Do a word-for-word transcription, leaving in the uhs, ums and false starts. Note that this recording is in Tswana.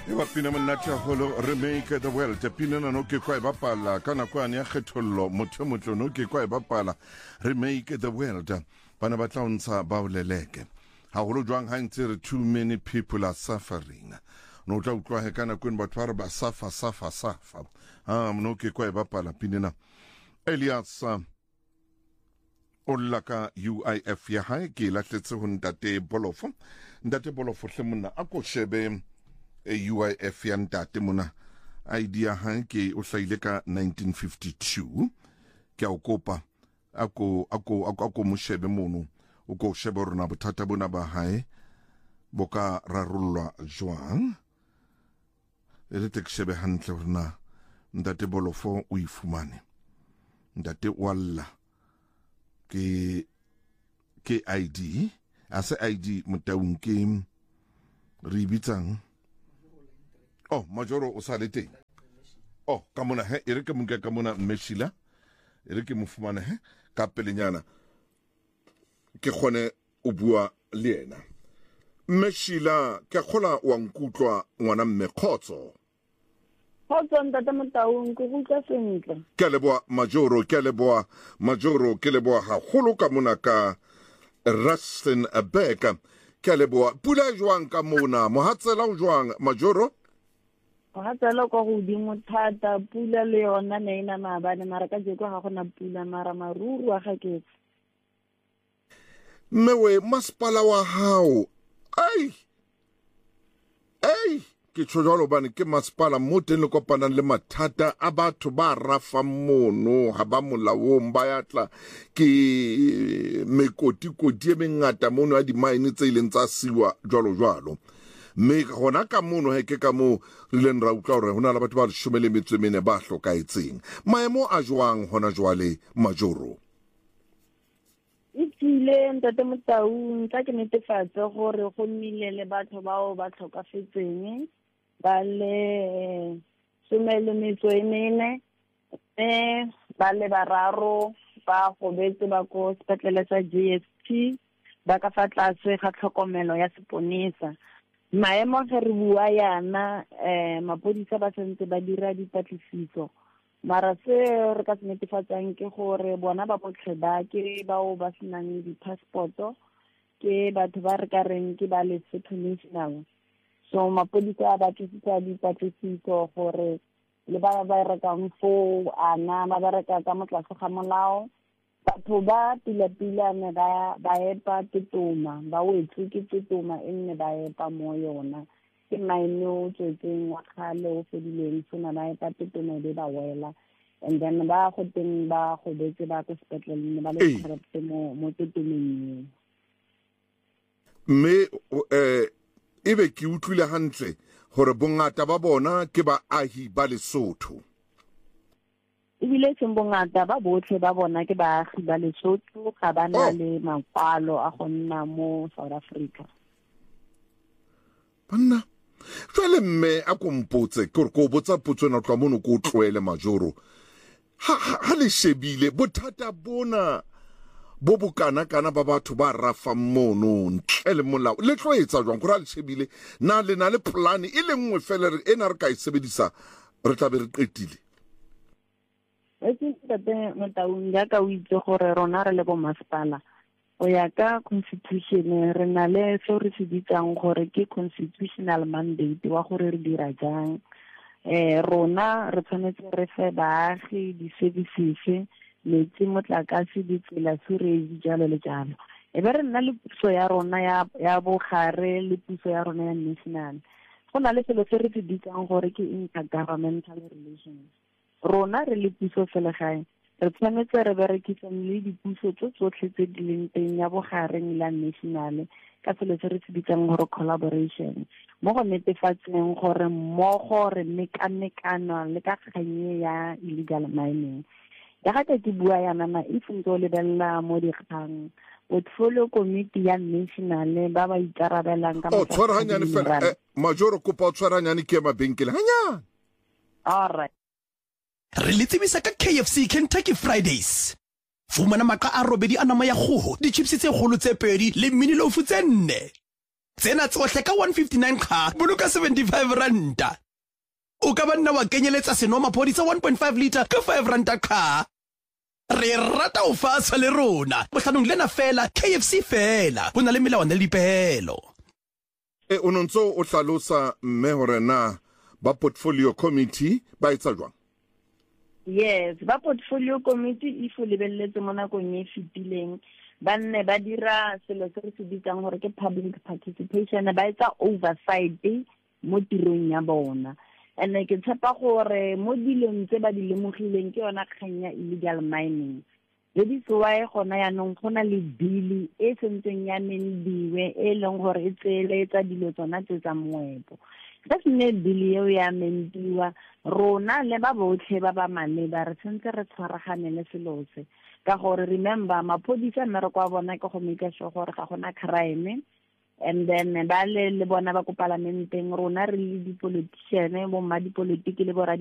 Ewa pina manatia holo remake the world pina na no ke kwa bapala kana kwa nya kgethollo motho motho no ke kwa bapala remake the world bana ba tlauntsha ba uleleke ha holo jwang ha ntse too many people are suffering no tla utlwa he kana kwena batho ba ba suffer suffer suffer ha no ke kwa bapala pina na Elias Olaka U I F ya ha ke la tletse ho ntate Bolofo ntate Bolofo hle monna a ko shebe U I F ya ntate mona idea ha ke o hlaile ka nineteen fifty-two ke a o kopa ako ako ako mo shebe mono o go shebe rona bothata bona ba hae boka rarollwa jwang ele tek shebe hantle rona ntate Bolofo o ifumane ntate walla ke ke I D ase I D motaung ke re bitsang oh majoro o sa le teng oh ka mona he ere ke monka ka mona Meshila ere ke mofumana he ka pelenyana ke khone o bua le ena Meshila ke khola wa nkutlwa ngwana mme Khotso Khotso ntate motaung ke gutla sentle ke leboa majoro ke leboa majoro ke leboa ha kholo ka mona ka Rusten Abeka ke leboa pula jwang ka mona mohatsela jwang majoro mohatsela go godimo thata pula le yona ne ina mabane mara ka jeko ga gona pula mara maruru a ga ke mewe masipala wa hao ai ai ke tshojalo bane ke masipala mo teng le kopana le mathata a batho ba rafa mono ha ba molaong ba yatla ke mekoti koti e mengata mono a di mine tse ileng tsa siwa jwalo jwalo me gona ka mono he ke ka mo rileng ra utlwa hore hona le batho ba shumele metswe mene ba hlokaetseng maemo a jwang hona jwale majoro itile ntate motaung tla ke netefatse gore go nnile le batho bao ba tlhokafetseng ba le shumele metswe mene eh ba le bararo ba go betse ba go sepetlele sa J S T ba ka fa tlase ga tlhokomelo ya seponisa maemo ge re bua yana eh mapodisa ba sentse ba dira dipatlisiso mara se re ka se netefatsang ke gore bona ba botlhe ba ke bao ba senang di-passporto ke batho ba re ka reng ke ba Lesotho national so mapodisa ba tlisitsa dipatlisiso gore le ba ba rekang fo ana ba ba reka ka motlase ga molao batho ba pila-pila ne ba ba epa tetoma ba wetse ke tetoma e nne ba epa mo yona ke maino tsetseng wa khale o fedileng sona ba epa tetoma be ba wela and then ba go teng ba go betse ba go sepetlele ba le tshwaretse mo mo tetomeng me eh ebe ke utlwile hantle hore bongata ba bona ke ba ahi ba Lesotho ebile se bongata ba botlhe ba bona ke baagi ba Lesotho ga ba na le makwalo a go nna mo South Africa banna jwale mme a kompotse ke go botsa potso na tloa mono go tlwele majoro ha ha le shebile bothata bona bo bokana kana ba batho ba rafa mono ntle le molao le tloetsa jwang gore le shebile na le na le plan e le nngwe fela re ena re ka e sebedisa re tla be re qetile etse tate motaung ya ka o itse gore rona re le bo masipala o ya ka constitution re na le se re se bitsang gore ke constitutional mandate wa gore re dira jang eh rona re tshwanetse re fe baagi di-services metsi motlakase ditsela suredi jalo le jalo e be re nna le puso ya rona ya ya bogare le puso ya rona ya national go na le selo se re se bitsang gore ke intergovernmental relations rona re le puso fela gae re tshwanetse re berekisane le dipuso tsotlhe tse di leng teng ya bogareng la national ka selo se re se bitsang gore collaboration mo go netefatseng gore mmogo re mekanekana le ka kganye ya illegal mining ya ga ke bua yana na ifntse o lebella mo dikgang portfolio committee ya national ba ba ikarabelang ka o tshwara hanyane fela majoro kopa o tshwara hanyane ke mabenkele hanyane all right re le tsebisa ka K F C Kentucky Fridays fumana maka a robedi a nama ya kgoho di chips tse kgolo tse pedi le mini loaf tse nne tsena tsohle ka one fifty-nine kga boloka seventy-five ranta o ka banna wa kenyeletsa seno maphodisa one point five liter ka five ranta kga re rata o fasa le rona bohlanong lena fela K F C fela bona le melawana le dipehelo e o nontso o hlalosa mme hore na ba portfolio committee ba etsa jwang? Yes, ba portfolio committee if o lebelletse mo nakong e fetileng ba nne ba dira selo se re se bitsang gore ke public participation ba etsa oversight mo tirong ya bona and ke tshepa gore mo dilong tse ba di lemogileng ke yona kgang ya illegal mining le di tsoae gona yanong gona le bill e sentseng ya mendiwe e leng gore e tseeletsa dilo tsona tse tsa moepo ka sene bill eo ya mendiwa rona le ba botlhe ba ba maleba re sentse re tshwaragane le selose ka gore remember maphodisa mmereko wa bona ke go make sure gore ga gona crime and then ba le le bona ba ko parlamenteng rona re le di politician bo mma di politiki le bo